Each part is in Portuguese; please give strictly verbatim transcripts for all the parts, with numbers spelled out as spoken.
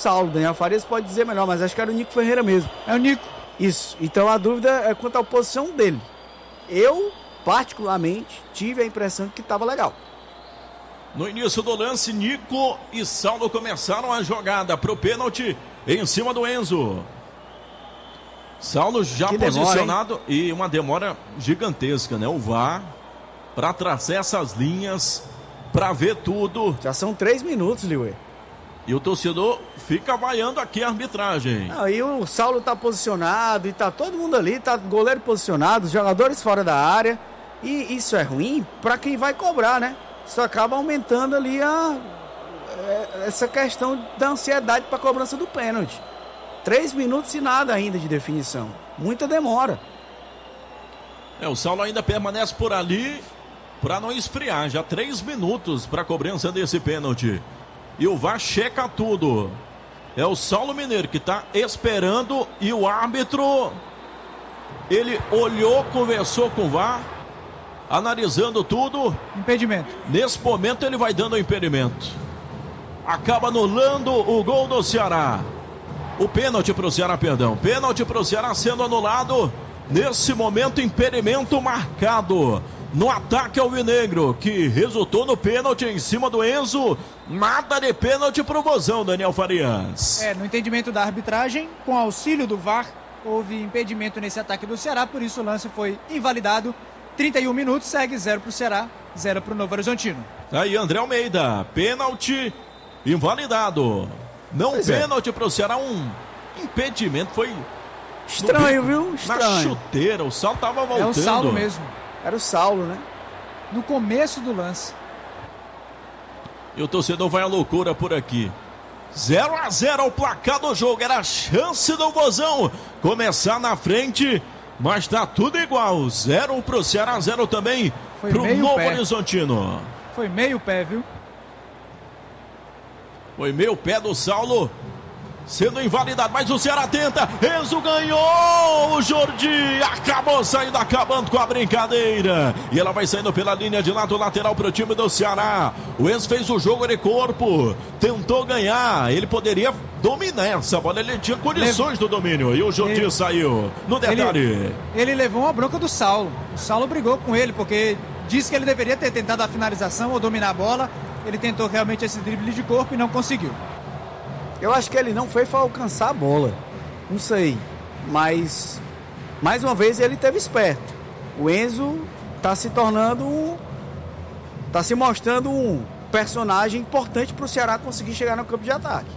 Saulo. Daniel Farias pode dizer melhor, mas acho que era o Nico Ferreira mesmo. É o Nico. Isso. Então a dúvida é quanto à posição dele. Eu, particularmente, tive a impressão que estava legal. No início do lance, Nico e Saulo começaram a jogada para o pênalti em cima do Enzo. Saulo já que posicionado demora, e uma demora gigantesca, né? O V A R para traçar essas linhas, para ver tudo. Já são três minutos, Liuê. E o torcedor fica vaiando aqui a arbitragem. Aí o Saulo tá posicionado e tá todo mundo ali, tá goleiro posicionado, os jogadores fora da área. E isso é ruim para quem vai cobrar, né? Isso acaba aumentando ali a, essa questão da ansiedade para a cobrança do pênalti. Três minutos e nada ainda de definição. Muita demora. É, o Saulo ainda permanece por ali para não esfriar. Já três minutos para a cobrança desse pênalti. E o V A R checa tudo. É o Saulo Mineiro que está esperando e o árbitro, ele olhou, conversou com o V A R, analisando tudo. Impedimento. Nesse momento ele vai dando o impedimento. Acaba anulando o gol do Ceará. O pênalti para o Ceará, perdão. Pênalti para o Ceará sendo anulado. Nesse momento, impedimento marcado no ataque alvinegro, que resultou no pênalti em cima do Enzo. Nada de pênalti para o Vozão, Daniel Farias. É, no entendimento da arbitragem, com auxílio do V A R, houve impedimento nesse ataque do Ceará, por isso o lance foi invalidado. trinta e um minutos, segue zero para o Ceará, zero para o Novo Horizontino. Aí André Almeida, pênalti invalidado. Não pois pênalti é. para o Ceará, um impedimento, foi estranho, no, viu? Estranho. Na chuteira, o Saulo estava voltando. É o Saulo mesmo. Era o Saulo, né? No começo do lance. E o torcedor vai à loucura por aqui. zero a zero o placar do jogo, era a chance do Vozão começar na frente, mas tá tudo igual. Zero pro Ceará, zero também foi pro Novo pé. Horizontino. Foi meio pé, viu? Foi meio pé do Saulo sendo invalidado, mas o Ceará tenta. Enzo ganhou, o Jordi acabou saindo, acabando com a brincadeira, e ela vai saindo pela linha de lado lateral para o time do Ceará. O Enzo fez o jogo de corpo, tentou ganhar, ele poderia dominar essa bola, ele tinha condições Levo. do domínio, e o Jordi ele... saiu no detalhe. Ele, ele levou uma bronca do Saulo, o Saulo brigou com ele, porque disse que ele deveria ter tentado a finalização ou dominar a bola. Ele tentou realmente esse drible de corpo e não conseguiu. Eu acho que ele não foi para alcançar a bola. Não sei. Mas, mais uma vez, ele esteve esperto. O Enzo está se tornando um... Está se mostrando um personagem importante para o Ceará conseguir chegar no campo de ataque.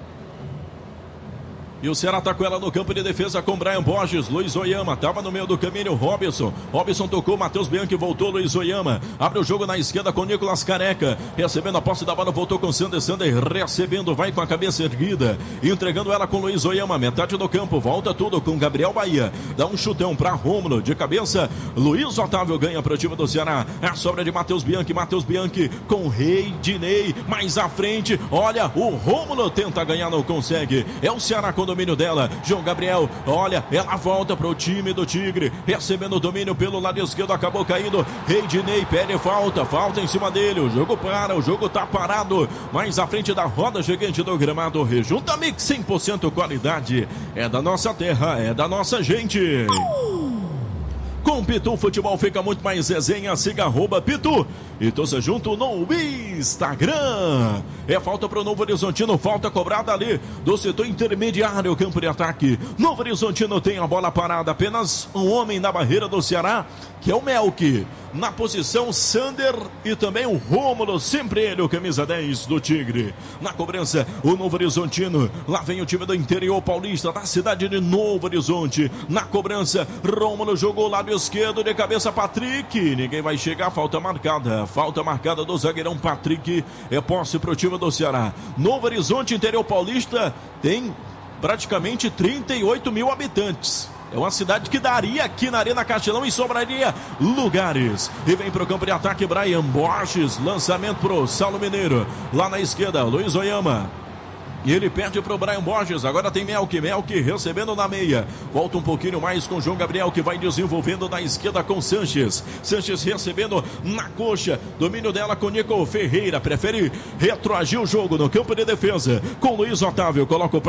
E o Ceará tá com ela no campo de defesa com Brian Borges. Luiz Oyama tava no meio do caminho. Robson. Robson tocou. Matheus Bianchi voltou. Luiz Oyama abre o jogo na esquerda com Nicolas Careca. Recebendo a posse da bola. Voltou com Sander. Sander recebendo. Vai com a cabeça erguida. Entregando ela com Luiz Oyama. Metade do campo. Volta tudo com Gabriel Bahia. Dá um chutão para Rômulo. De cabeça. Luiz Otávio ganha para o time do Ceará. A sobra de Matheus Bianchi. Matheus Bianchi com o Rei Dinei. Mais à frente. Olha, o Rômulo tenta ganhar. Não consegue. É o Ceará com domínio dela, João Gabriel, olha, ela volta para o time do Tigre, recebendo o domínio pelo lado esquerdo, acabou caindo, Reidinei pede falta, falta em cima dele, o jogo para, o jogo tá parado, mais à frente da roda gigante do gramado, Rejunta Mix cem por cento qualidade, é da nossa terra, é da nossa gente. Com Pitu Futebol fica muito mais resenha, siga arroba Pitu e torça junto no Instagram. É falta para o Novo Horizontino, falta cobrada ali do setor intermediário, campo de ataque. Novo Horizontino tem a bola parada, apenas um homem na barreira do Ceará, que é o Melk. Na posição, Sander e também o Rômulo, sempre ele, o camisa dez do Tigre. Na cobrança, o Novo Horizontino. Lá vem o time do interior paulista, da cidade de Novo Horizonte. Na cobrança, Rômulo jogou o lado esquerdo, de cabeça Patrick. Ninguém vai chegar, falta marcada. Falta marcada do zagueirão Patrick. É posse para o time do Ceará. Novo Horizonte, interior paulista, tem praticamente trinta e oito mil habitantes. É uma cidade que daria aqui na Arena Castelão e sobraria lugares. E vem para o campo de ataque Brian Borges. Lançamento para o Saulo Mineiro. Lá na esquerda, Luiz Oyama. E ele perde para o Brian Borges. Agora tem Melk. Melk recebendo na meia. Volta um pouquinho mais com João Gabriel, que vai desenvolvendo na esquerda com Sanches. Sanches recebendo na coxa. Domínio dela com Nico Ferreira. Prefere retroagir o jogo no campo de defesa com Luiz Otávio. Coloca o